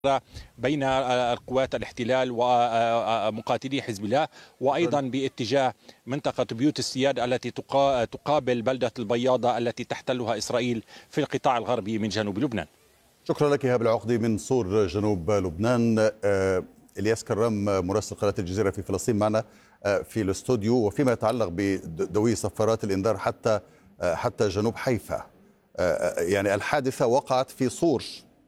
بين القوات الاحتلال ومقاتلي حزب الله، وأيضا باتجاه منطقة بيوت السياد التي تقابل بلدة البياضة التي تحتلها إسرائيل في القطاع الغربي من جنوب لبنان. شكرا لك إيهاب العقدي من صور جنوب لبنان. إلياس كرام مراسل قناة الجزيرة في فلسطين معنا في الاستوديو. وفيما يتعلق بدوي صفارات الإنذار حتى جنوب حيفا، يعني الحادثة وقعت في صور،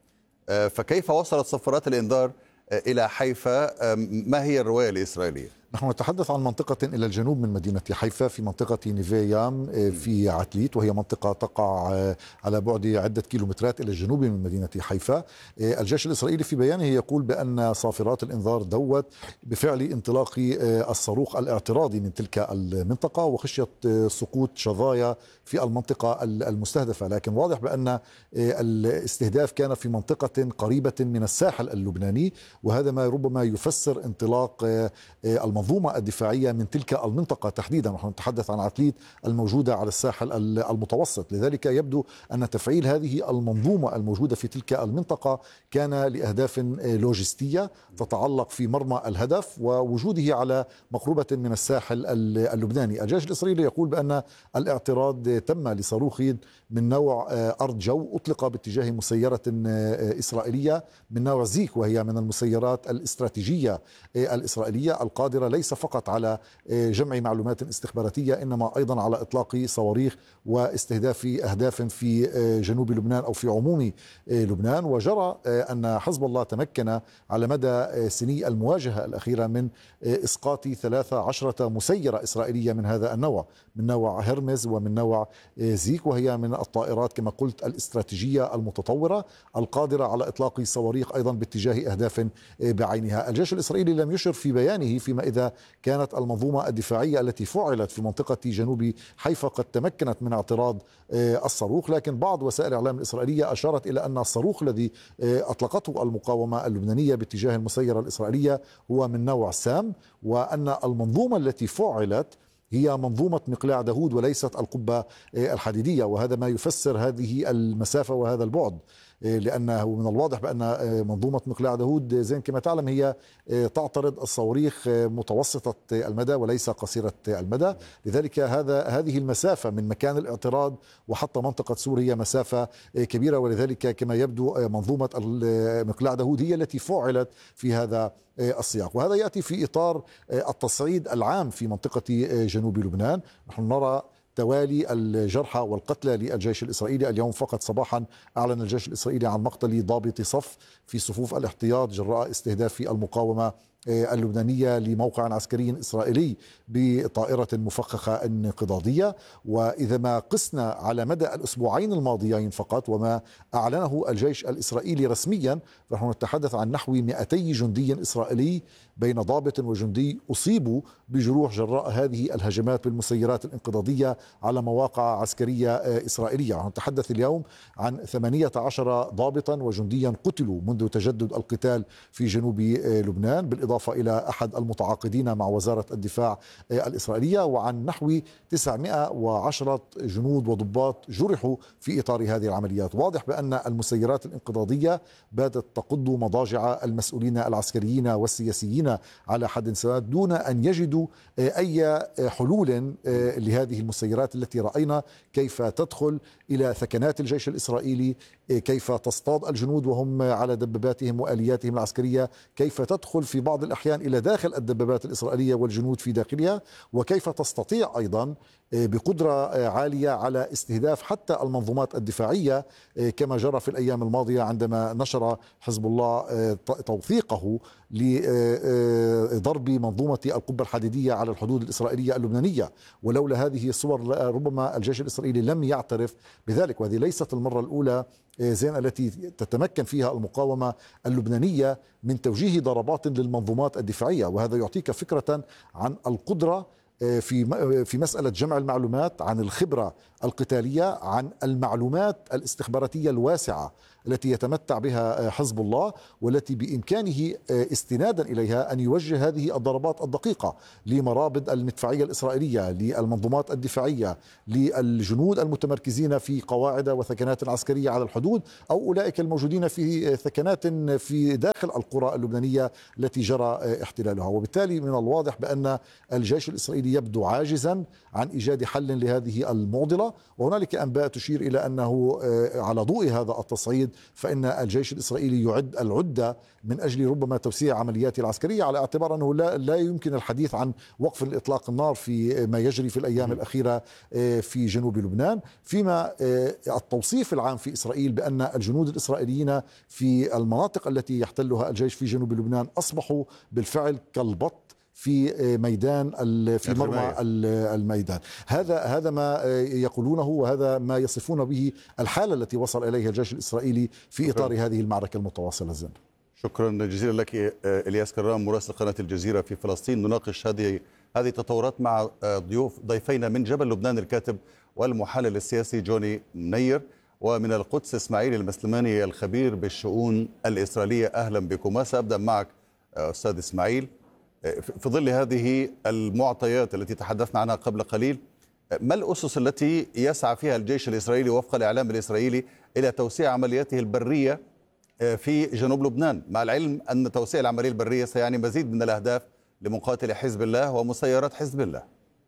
فكيف وصلت صفارات الإنذار إلى حيفا؟ ما هي الرواية الإسرائيلية؟ نحن نتحدث عن منطقة إلى الجنوب من مدينة حيفا، في منطقة نيفيام في عتليت، وهي منطقة تقع على بعد عدة كيلومترات إلى الجنوب من مدينة حيفا. الجيش الإسرائيلي في بيانه يقول بأن صافرات الإنذار دوت بفعل انطلاق الصاروخ الاعتراضي من تلك المنطقة وخشية سقوط شظايا في المنطقة المستهدفة، لكن واضح بأن الاستهداف كان في منطقة قريبة من الساحل اللبناني، وهذا ما ربما يفسر انطلاق المنظومة الدفاعية من تلك المنطقة تحديدا. نحن نتحدث عن عتليت الموجودة على الساحل المتوسط، لذلك يبدو أن تفعيل هذه المنظومة الموجودة في تلك المنطقة كان لأهداف لوجستية تتعلق في مرمى الهدف ووجوده على مقربة من الساحل اللبناني. الجيش الإسرائيلي يقول بأن الاعتراض تم لصاروخ من نوع أرض جو أطلق باتجاه مسيرة إسرائيلية من نوع زيك، وهي من المسيرات الاستراتيجية الإسرائيلية القادرة ليس فقط على جمع معلومات استخباراتية، إنما أيضا على إطلاق صواريخ واستهداف أهداف في جنوب لبنان أو في عموم لبنان. وجرى أن حزب الله تمكن على مدى سني المواجهة الأخيرة من إسقاط 13 مسيرة إسرائيلية من هذا النوع، من نوع هرمز ومن نوع زيك، وهي من الطائرات كما قلت الاستراتيجية المتطورة القادرة على إطلاق صواريخ أيضا باتجاه أهداف بعينها. الجيش الإسرائيلي لم يشر في بيانه فيما إذا كانت المنظومة الدفاعية التي فعلت في منطقة جنوب حيفا قد تمكنت من اعتراض الصاروخ، لكن بعض وسائل الإعلام الإسرائيلية أشارت إلى أن الصاروخ الذي أطلقته المقاومة اللبنانية باتجاه المسيرة الإسرائيلية هو من نوع سام، وأن المنظومة التي فعلت هي منظومة مقلاع داوود وليست القبة الحديدية، وهذا ما يفسر هذه المسافة وهذا البعد، لأنه من الواضح بأن منظومة مقلاع داوود زين كما تعلم هي تعترض الصواريخ متوسطة المدى وليس قصيرة المدى، لذلك هذه المسافة من مكان الاعتراض وحتى منطقة سوريا مسافة كبيرة، ولذلك كما يبدو منظومة مقلاع داوود هي التي فعلت في هذا السياق. وهذا يأتي في إطار التصعيد العام في منطقة جنوب لبنان. نحن نرى توالي الجرحى والقتلى للجيش الإسرائيلي. اليوم فقط صباحا أعلن الجيش الإسرائيلي عن مقتل ضابط صف في صفوف الاحتياط جراء استهداف المقاومة اللبنانية لموقع عسكري إسرائيلي بطائرة مفخخة انقضاضية. وإذا ما قسنا على مدى الأسبوعين الماضيين فقط وما أعلنه الجيش الإسرائيلي رسميا، فنحن نتحدث عن نحو 200 جندي إسرائيلي بين ضابط وجندي أصيبوا بجروح جراء هذه الهجمات بالمسيرات الانقضاضية على مواقع عسكرية إسرائيلية. نتحدث اليوم عن 18 ضابطا وجنديا قتلوا منذ تجدد القتال في جنوب لبنان، بالإضافة إلى أحد المتعاقدين مع وزارة الدفاع الإسرائيلية، وعن نحو 910 جنود وضباط جرحوا في إطار هذه العمليات. واضح بأن المسيرات الانقضاضية باتت تقض مضاجع المسؤولين العسكريين والسياسيين على حد سواء دون أن يجدوا أي حلول لهذه المسيرات التي رأينا كيف تدخل إلى ثكنات الجيش الإسرائيلي، كيف تصطاد الجنود وهم على دباباتهم وآلياتهم العسكرية، كيف تدخل في بعض الأحيان إلى داخل الدبابات الإسرائيلية والجنود في داخلها، وكيف تستطيع أيضا بقدرة عالية على استهداف حتى المنظومات الدفاعية كما جرى في الأيام الماضية عندما نشر حزب الله توثيقه لضرب منظومة القبة الحديدية على الحدود الإسرائيلية اللبنانية. ولولا هذه الصور ربما الجيش الإسرائيلي لم يعترف بذلك. وهذه ليست المرة الأولى زين التي تتمكن فيها المقاومة اللبنانية من توجيه ضربات للمنظومات الدفاعية، وهذا يعطيك فكرة عن القدرة في مسألة جمع المعلومات، عن الخبرة القتالية، عن المعلومات الاستخباراتية الواسعة التي يتمتع بها حزب الله، والتي بإمكانه استنادا إليها أن يوجه هذه الضربات الدقيقة لمرابط المدفعية الإسرائيلية، للمنظومات الدفاعية، للجنود المتمركزين في قواعد وثكنات عسكرية على الحدود، أو أولئك الموجودين في ثكنات في داخل القرى اللبنانية التي جرى احتلالها. وبالتالي من الواضح بأن الجيش الإسرائيلي يبدو عاجزا عن إيجاد حل لهذه المعضلة، وهنالك أنباء تشير إلى أنه على ضوء هذا التصعيد فإن الجيش الإسرائيلي يعد العدة من أجل ربما توسيع عملياته العسكرية، على اعتبار أنه لا يمكن الحديث عن وقف الإطلاق النار في ما يجري في الأيام الأخيرة في جنوب لبنان، فيما التوصيف العام في إسرائيل بأن الجنود الإسرائيليين في المناطق التي يحتلها الجيش في جنوب لبنان أصبحوا بالفعل كالبط في ميدان في مرمى الميدان. هذا ما يقولونه، وهذا ما يصفون به الحالة التي وصل إليها الجيش الإسرائيلي في إطار هذه المعركة المتواصلة. شكرا جزيلا لك إلياس كرام مراسل قناة الجزيرة في فلسطين. نناقش هذه التطورات مع ضيفينا من جبل لبنان الكاتب والمحلل السياسي جوني منير، ومن القدس إسماعيل المسلماني الخبير بالشؤون الإسرائيلية. أهلا بكم. سأبدأ معك أستاذ إسماعيل. في ظل هذه المعطيات التي تحدثنا عنها قبل قليل، ما الأسس التي يسعى فيها الجيش الإسرائيلي وفق الإعلام الإسرائيلي إلى توسيع عملياته البرية في جنوب لبنان، مع العلم أن توسيع العملية البرية سيعني مزيد من الأهداف لمقاتلي حزب الله ومسيرات حزب الله؟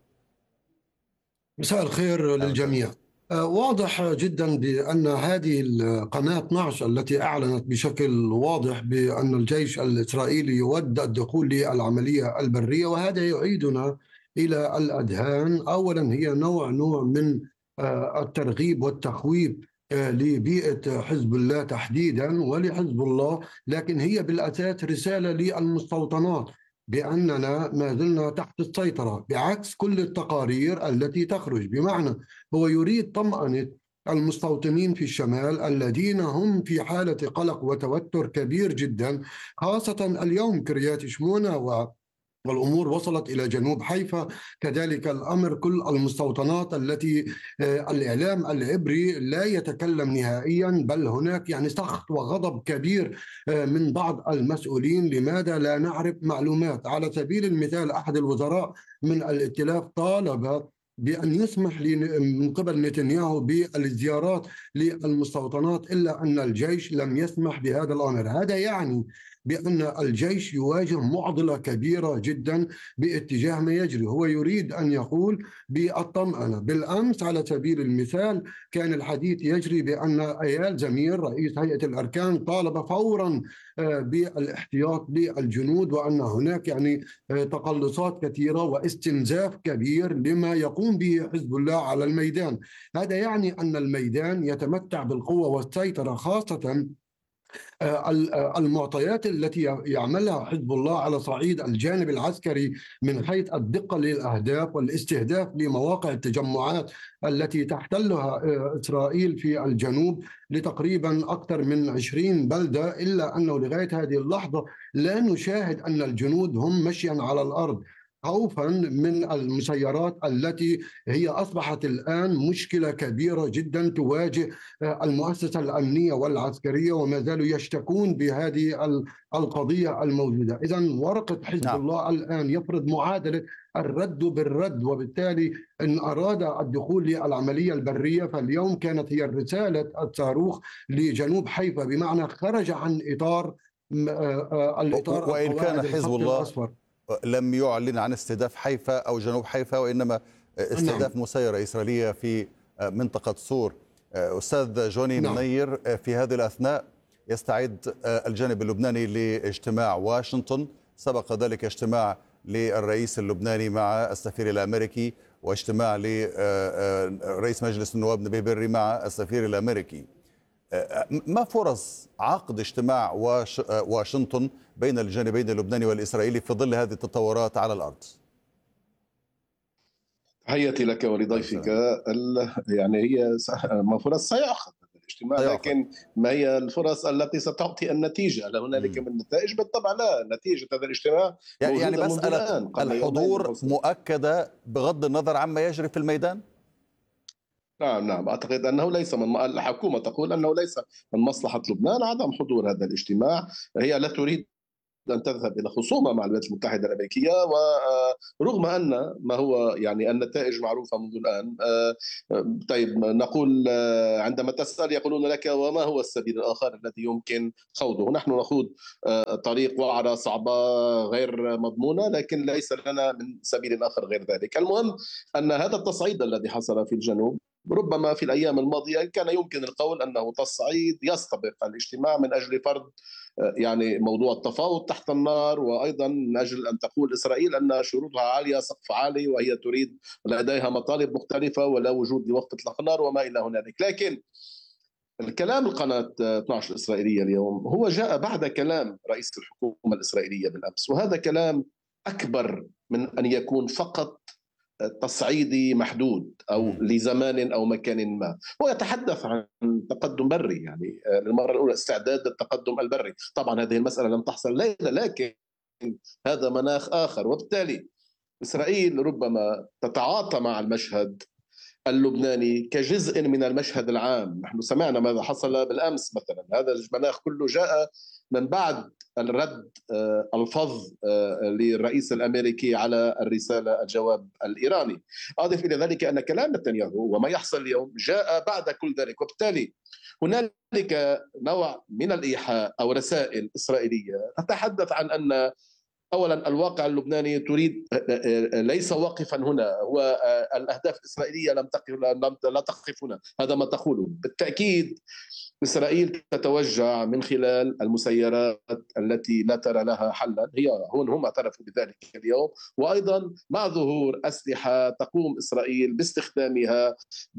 مساء الخير للجميع. واضح جدا بأن هذه القناة 12 التي أعلنت بشكل واضح بأن الجيش الإسرائيلي يود الدخول للعملية البرية، وهذا يعيدنا إلى الأذهان. أولا هي نوع من الترغيب والتخويف لبيئة حزب الله تحديدا ولحزب الله، لكن هي بالأساس رسالة للمستوطنات بأننا ما زلنا تحت السيطرة، بعكس كل التقارير التي تخرج. بمعنى هو يريد طمأنة المستوطنين في الشمال الذين هم في حالة قلق وتوتر كبير جدا، خاصة اليوم كريات شمونة والأمور وصلت إلى جنوب حيفا. كذلك الأمر كل المستوطنات التي الإعلام العبري لا يتكلم نهائيا، بل هناك يعني سخط وغضب كبير من بعض المسؤولين. لماذا لا نعرف معلومات؟ على سبيل المثال أحد الوزراء من الائتلاف طالب بأن يسمح من قبل نتنياهو بالزيارات للمستوطنات، إلا أن الجيش لم يسمح بهذا الأمر. هذا يعني بأن الجيش يواجه معضلة كبيرة جدا باتجاه ما يجري. هو يريد أن يقول بالطمأنة. بالأمس على سبيل المثال كان الحديث يجري بأن أيال زمير رئيس هيئة الأركان طالب فورا بالاحتياط للجنود، وأن هناك يعني تقلصات كثيرة واستنزاف كبير لما يقوم به حزب الله على الميدان. هذا يعني أن الميدان يتمتع بالقوة والسيطرة، خاصة المعطيات التي يعملها حزب الله على صعيد الجانب العسكري من حيث الدقة للأهداف والاستهداف لمواقع التجمعات التي تحتلها إسرائيل في الجنوب لتقريبا أكثر من 20 بلدة، إلا أنه لغاية هذه اللحظة لا نشاهد أن الجنود هم مشيا على الأرض، خوفا من المسيرات التي هي أصبحت الآن مشكلة كبيرة جدا تواجه المؤسسة الأمنية والعسكرية، وما زالوا يشتكون بهذه القضية الموجودة. إذن ورقة حزب الله الآن يفرض معادلة الرد بالرد، وبالتالي إن أراد الدخول للعملية البرية فاليوم كانت هي رسالة الصاروخ لجنوب حيفا، بمعنى خرج عن إطار الإطار. وإن كان حزب الله لم يعلن عن استهداف حيفا أو جنوب حيفا، وإنما استهداف مسيرة إسرائيلية في منطقة صور. أستاذ جوني منير، في هذه الأثناء يستعد الجانب اللبناني لاجتماع واشنطن، سبق ذلك اجتماع للرئيس اللبناني مع السفير الأمريكي، واجتماع لرئيس مجلس النواب نبيه بري مع السفير الأمريكي. ما فرص عقد اجتماع واشنطن بين الجانبين اللبناني والإسرائيلي في ظل هذه التطورات على الأرض؟ تحياتي لك ولضيفك. يعني هي فرص سيأخذ الاجتماع، لكن ما هي الفرص التي ستعطي النتيجة؟ هل هنالك من نتائج؟ بالطبع لا. نتيجة هذا الاجتماع يعني مسألة الحضور مؤكدة بغض النظر عما يجري في الميدان؟ نعم نعم، أعتقد أنه ليس من الحكومة تقول أنه ليس من مصلحة لبنان عدم حضور هذا الاجتماع. هي لا تريد أن تذهب إلى خصومة مع الولايات المتحدة الأمريكية، ورغم أن ما هو يعني النتائج معروفة منذ الآن. طيب نقول عندما تسأل يقولون لك وما هو السبيل الآخر الذي يمكن خوضه؟ نحن نخوض طريق وعرة صعبة غير مضمونة، لكن ليس لنا من سبيل آخر غير ذلك. المهم أن هذا التصعيد الذي حصل في الجنوب ربما في الأيام الماضية كان يمكن القول أنه تصعيد يستبق الاجتماع من أجل فرض يعني موضوع التفاوض تحت النار، وأيضا من أجل أن تقول إسرائيل أن شروطها عالية، سقف عالي، وهي تريد لديها مطالب مختلفة ولا وجود لوقف إطلاق النار وما إلى هنالك. لكن الكلام القناة 12 الإسرائيلية اليوم هو جاء بعد كلام رئيس الحكومة الإسرائيلية بالأمس، وهذا كلام أكبر من أن يكون فقط تصعيدي محدود أو لزمان أو مكان ما. هو يتحدث عن تقدم بري، يعني للمرة الأولى استعداد للتقدم البري. طبعا هذه المسألة لم تحصل ليلة، لكن هذا مناخ آخر، وبالتالي إسرائيل ربما تتعاطى مع المشهد اللبناني كجزء من المشهد العام. نحن سمعنا ماذا حصل بالأمس مثلا، هذا المناخ كله جاء من بعد الرد الفظ للرئيس الأمريكي على الرسالة الجواب الإيراني. أضف إلى ذلك أن كلام نتنياهو وما يحصل اليوم جاء بعد كل ذلك، وبالتالي هنالك نوع من الإيحاء أو رسائل إسرائيلية تتحدث عن أن أولا الواقع اللبناني تريد ليس واقفا هنا، هو الأهداف الإسرائيلية لا تقف هنا، هذا ما تقوله. بالتأكيد إسرائيل تتوجع من خلال المسيرات التي لا ترى لها حلا، هم اعترفوا بذلك اليوم، وأيضا مع ظهور أسلحة تقوم إسرائيل باستخدامها،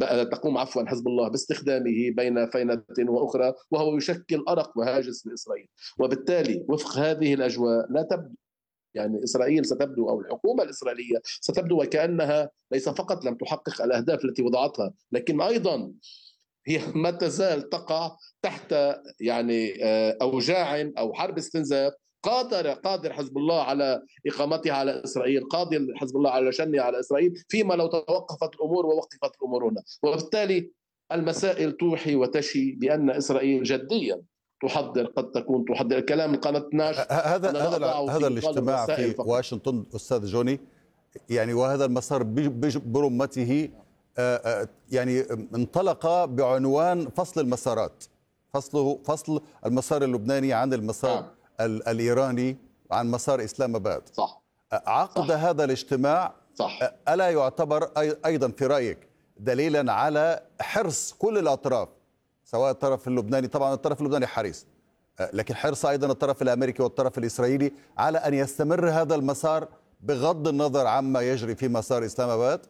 حزب الله باستخدامه بين فينة وأخرى، وهو يشكل أرق وهاجس لإسرائيل. وبالتالي وفق هذه الأجواء لا تبدو يعني إسرائيل ستبدو أو الحكومة الإسرائيلية ستبدو وكأنها ليس فقط لم تحقق الأهداف التي وضعتها، لكن أيضا هي ما تزال تقع تحت يعني أوجاع أو حرب استنزاف. قادر حزب الله على إقامتها على إسرائيل، قادر حزب الله على شنها على إسرائيل، فيما لو توقفت الأمور ووقفت الأمور هنا. وبالتالي المسائل توحي وتشي بأن إسرائيل جديا قد تكون تحضر كلام قناة 12. هذا الاجتماع في واشنطن أستاذ جوني، يعني وهذا المسار برمته يعني انطلق بعنوان فصل المسارات، فصل المسار اللبناني عن المسار الإيراني، عن مسار إسلام آباد. صح. عقد هذا الاجتماع ألا يعتبر أيضا في رأيك دليلا على حرص كل الأطراف، سواء الطرف اللبناني، طبعا الطرف اللبناني حريص، لكن حرص أيضا الطرف الأمريكي والطرف الإسرائيلي على أن يستمر هذا المسار بغض النظر عما يجري في مسار إسلام آباد؟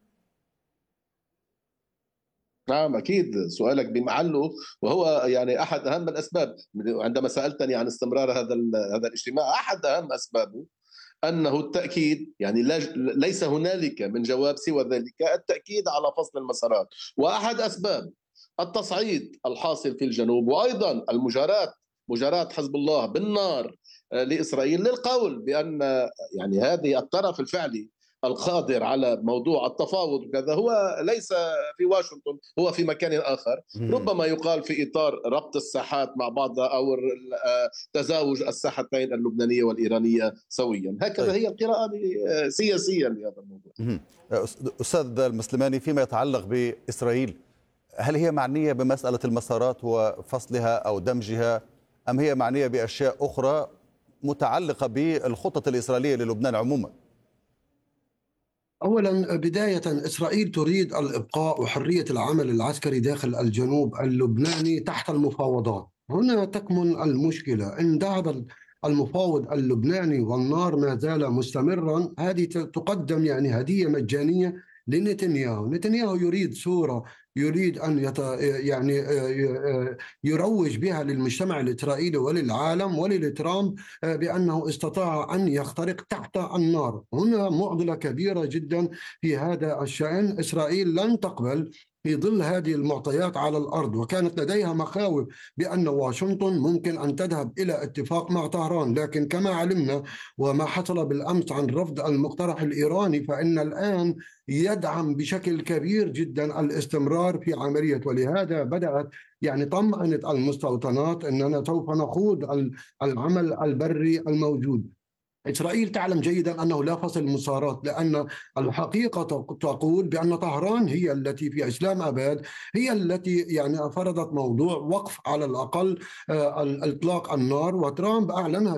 نعم أكيد، سؤالك بمحله، وهو يعني أحد أهم الأسباب. عندما سألتني عن استمرار هذا الاجتماع، أحد أهم أسبابه أنه التأكيد، يعني ليس هنالك من جواب سوى ذلك التأكيد على فصل المسارات. وأحد أسباب التصعيد الحاصل في الجنوب، وأيضا مجاراة حزب الله بالنار لإسرائيل للقول بأن يعني هذه الطرف الفعلي القادر على موضوع التفاوض وكذا هو ليس في واشنطن، هو في مكان آخر. ربما يقال في إطار ربط الساحات مع بعضها أو تزاوج الساحتين اللبنانية والإيرانية سويا. هكذا هي القراءة سياسيا لهذا الموضوع. أستاذ المسلماني، فيما يتعلق بإسرائيل، هل هي معنية بمسألة المسارات وفصلها أو دمجها، أم هي معنية بأشياء أخرى متعلقة بالخطط الإسرائيلية للبنان عموما؟ أولا بداية إسرائيل تريد الإبقاء وحرية العمل العسكري داخل الجنوب اللبناني تحت المفاوضات. هنا تكمن المشكلة. إن ذهب المفاوض اللبناني والنار ما زال مستمرا، هذه تقدم يعني هدية مجانية لنتنياهو. نتنياهو يريد صورة، يريد أن يروج بها للمجتمع الإسرائيلي وللعالم وللترامب بأنه استطاع أن يخترق تحت النار. هنا معضلة كبيرة جدا في هذا الشأن. إسرائيل لن تقبل في ظل هذه المعطيات على الأرض، وكانت لديها مخاوف بأن واشنطن ممكن أن تذهب إلى اتفاق مع طهران. لكن كما علمنا وما حصل بالأمس عن رفض المقترح الإيراني، فإن الآن يدعم بشكل كبير جدا الاستمرار في عملية، ولهذا بدأت يعني طمأنت المستوطنات أننا سوف نخوض العمل البري الموجود. إسرائيل تعلم جيدا أنه لا فصل مسارات، لأن الحقيقة تقول بأن طهران هي التي في إسلام أباد هي التي يعني فرضت موضوع وقف على الأقل الإطلاق النار، وترامب أعلنها